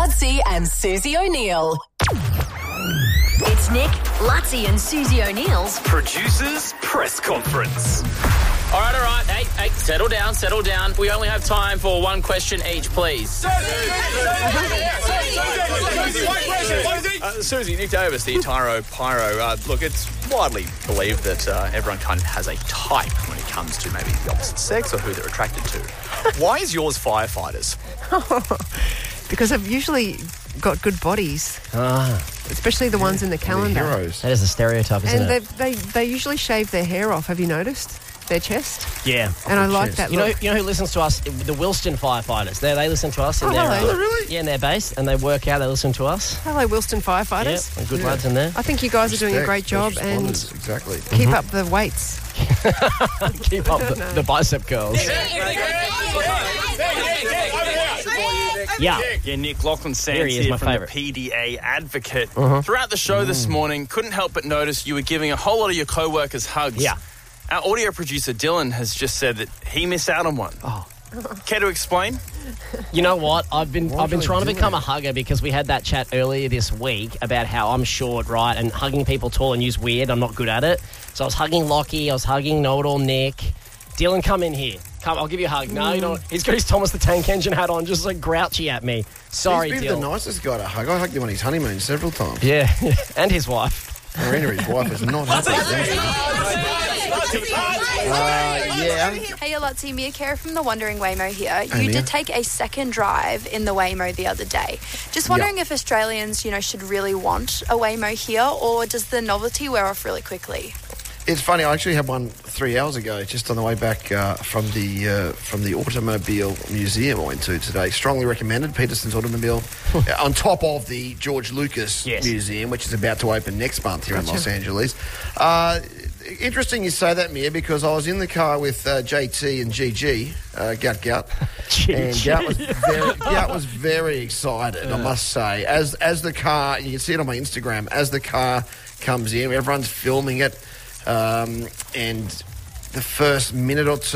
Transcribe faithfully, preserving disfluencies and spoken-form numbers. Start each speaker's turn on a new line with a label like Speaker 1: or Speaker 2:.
Speaker 1: Lutzi and Susie O'Neill.
Speaker 2: It's Nick, Lutzi and Susie O'Neill's
Speaker 3: Producers Press Conference. All right, all right. Hey, hey, settle down, settle down. We only have time for one question each, please.
Speaker 4: Uh, Susie, Nick Davis, the Tyro Pyro. Uh, look, it's widely believed that uh, everyone kind of has a type when it comes to maybe the opposite sex or who they're attracted to. Why is yours firefighters?
Speaker 5: Because I've usually got good bodies,
Speaker 6: Ah,
Speaker 5: especially the ones in the calendar.
Speaker 7: Heroes.
Speaker 6: that is a stereotype, isn't
Speaker 5: And
Speaker 6: it?
Speaker 5: they, they they usually shave their hair off. Have you noticed? Their chest.
Speaker 6: Yeah.
Speaker 5: And I like
Speaker 7: chest.
Speaker 5: that
Speaker 6: You know,
Speaker 5: look.
Speaker 6: you know who listens to us? The Wilston firefighters. They they listen to us in
Speaker 5: Oh,
Speaker 6: their
Speaker 5: hello.
Speaker 6: uh,
Speaker 7: Really?
Speaker 6: yeah in their base, and they work out. They listen to us.
Speaker 5: Hello, Wilston
Speaker 6: Yeah,
Speaker 5: firefighters.
Speaker 6: good lads in there.
Speaker 5: I think you guys are doing a
Speaker 7: Respect,
Speaker 5: great job
Speaker 7: first
Speaker 5: and
Speaker 7: responders, exactly.
Speaker 5: keep up the weights.
Speaker 6: Keep up the, the bicep curls. Yeah.
Speaker 4: Yeah, Nick, Lachlan
Speaker 6: Here
Speaker 4: Sands
Speaker 6: he is,
Speaker 4: here
Speaker 6: my
Speaker 4: from
Speaker 6: favourite.
Speaker 4: the P D A Advocate. Throughout the show this morning, couldn't help but notice you were giving a whole lot of your co-workers hugs.
Speaker 6: Yeah.
Speaker 4: Our audio producer, Dylan, has just said that he missed out on one.
Speaker 6: Oh.
Speaker 4: Care to explain?
Speaker 6: You know what? I've been
Speaker 7: Why
Speaker 6: I've been
Speaker 7: would
Speaker 6: trying to
Speaker 7: they do
Speaker 6: become
Speaker 7: that?
Speaker 6: a hugger because we had that chat earlier this week about how I'm short, right? And hugging people tall and use weird. I'm not good at it. So I was hugging Lockie. I was hugging Know-It-All Nick. Dylan, come in here. Come, I'll give you a hug. No, you don't. He's got his Thomas the Tank Engine hat on, just like grouchy at me. Sorry,
Speaker 7: He's been
Speaker 6: Dylan.
Speaker 7: the nicest guy to hug. I hugged him on his honeymoon several times.
Speaker 6: Yeah, and his wife.
Speaker 7: Marina, his wife, is not happy. uh, yeah.
Speaker 8: Hey, Lutzi, Mia Care from the Wandering Waymo here. You
Speaker 7: Hey, Mia.
Speaker 8: did take a second drive in the Waymo the other day. Just wondering if Australians, you know, should really want a Waymo here, or does the novelty wear off really quickly?
Speaker 7: It's funny. I actually had one three hours ago, just on the way back uh, from the uh, from the Automobile Museum I went to today. Strongly recommended, Peterson's Automobile, uh, on top of the George Lucas
Speaker 6: Yes.
Speaker 7: Museum, which is about to open next month here in Los Angeles. Uh, interesting you say that, Mia, because I was in the car with uh, J T and G G, uh, Gut Gut, and Gut was very, Gut was very excited, I must say. As as the car, you can see it on my Instagram, as the car comes in, everyone's filming it. Um, and the first minute or two,